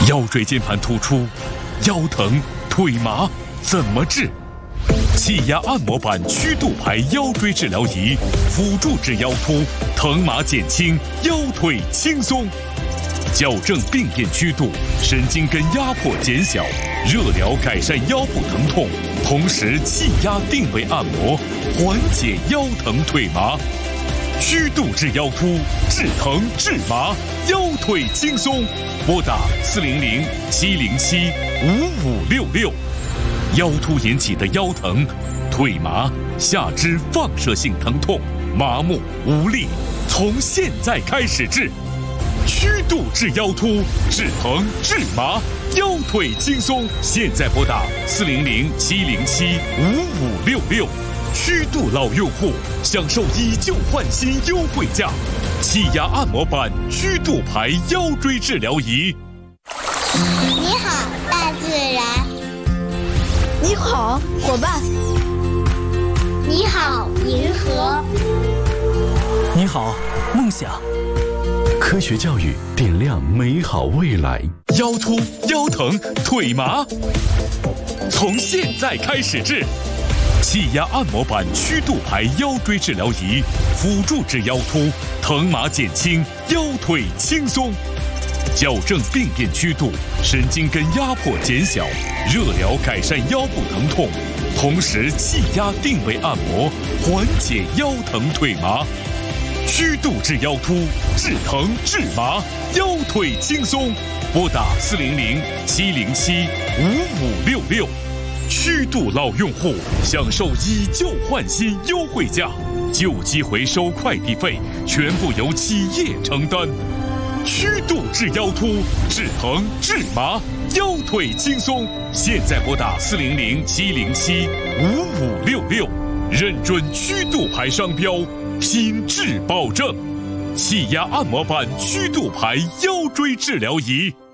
腰椎间盘突出、腰疼、腿麻怎么治？气压按摩板曲度排腰椎治疗仪，辅助治腰突，疼麻减轻，腰腿轻松。矫正病变曲度，神经根压迫减小，热疗改善腰部疼痛，同时气压定位按摩，缓解腰疼腿麻。曲度治腰突，治疼治麻，腰腿轻松。拨打400-707-5566。腰突引起的腰疼、腿麻、下肢放射性疼痛、麻木无力，从现在开始治。曲度治腰突，治疼治麻，腰腿轻松。现在拨打400-707-5566。曲度老用户享受以旧换新优惠价，气压按摩板曲度排腰椎治疗仪。 你好，大自然。 你好，伙伴。 你好，银河。 你好，梦想。 科学教育点亮美好未来。 腰突、腰疼、腿麻，从现在开始治。气压按摩板曲度排腰椎治疗仪，辅助治腰突，疼麻减轻，腰腿轻松。矫正病变曲度，神经根压迫减小，热疗改善腰部疼痛，同时气压定位按摩，缓解腰疼腿麻。曲度治腰突，治疼治麻，腰腿轻松。拨打400-707-5566。曲度老用户享受以旧换新优惠价，旧机回收快递费全部由企业承担。曲度治腰突，治疼治麻，腰腿轻松。现在拨打400-707-5566，认准曲度牌商标，品质保证。气压按摩板曲度牌腰椎治疗仪。